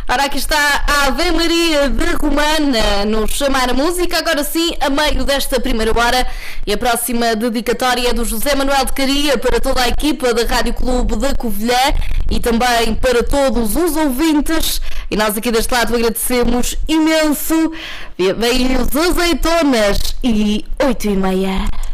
Ora, aqui está a Ave Maria de Romana no Chamar a Música, agora sim, a meio desta primeira hora. E a próxima dedicatória é do José Manuel de Caria para toda a equipa da Rádio Clube da Covilhã e também para todos os ouvintes. E nós aqui deste lado agradecemos imenso. Vem os azeitonas e 8h30.